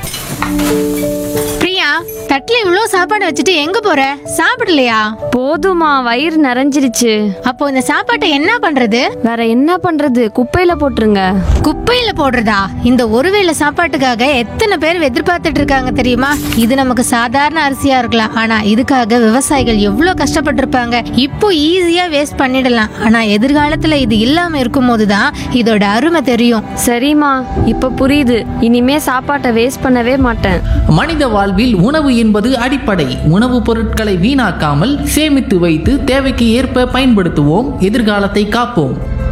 பிரியா, தட்டுல இவ்ளோ சாப்பாடு வச்சுட்டு எங்க போற? சாப்பிடலையா? போதுமா, வயிறு நிறைஞ்சிருச்சு. அப்போ இந்த சாப்பாட்டை என்ன பண்றது? வேற என்ன பண்றது, குப்பையில போட்டுருங்க. குப்பையில போடுறதா? இந்த ஒருவேளை சாப்பாட்டுக்காக எத்தனை பேர் எதிர்பார்த்துட்டு இருக்காங்க தெரியுமா? இது நமக்கு சாதாரண அரிசியா இருக்கலாம், ஆனா இதுக்காக விவசாயிகள் எவ்வளவு கஷ்டப்பட்டிருப்பாங்க. இப்போ ஈஸியா வேஸ்ட் பண்ணிடலாம், ஆனா எதிர்காலத்துல இது இல்லாம இருக்கும் போதுதான் இதோட அருமை தெரியும். சரிம்மா, இப்ப புரியுது. இனிமே சாப்பாட்டை வேஸ்ட் பண்ணவே மாட்டேன். மனித வாழ்வில் உணவு என்பது அடிப்படை. உணவுப் பொருட்களை வீணாக்காமல் சேமித்து வைத்து தேவைக்கு ஏற்ப பயன்படுத்துவோம். எதிர்காலத்தை காப்போம்.